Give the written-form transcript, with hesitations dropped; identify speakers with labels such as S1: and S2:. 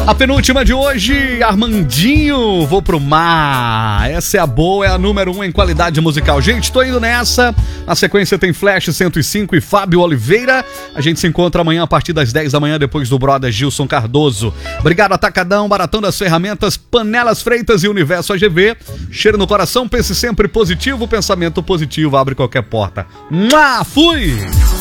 S1: A penúltima de hoje, Armandinho, Vou Pro Mar. Essa é a boa, é a número 1 em qualidade musical. Gente, tô indo nessa. Na sequência tem Flash 105 e Fábio Oliveira. A gente se encontra amanhã a partir das 10 da manhã, depois do brother Gilson Cardoso. Obrigado, Atacadão, Baratão das Ferramentas, Panelas Freitas e Universo AGV. Cheiro no coração, pense sempre positivo. Pensamento positivo abre qualquer porta. Fui!